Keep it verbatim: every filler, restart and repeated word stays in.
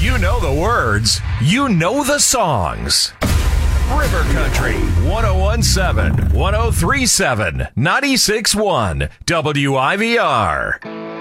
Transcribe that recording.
You know the words. You know the songs. River Country, one oh one point seven, one oh three point seven, ninety-six point one, W I V R.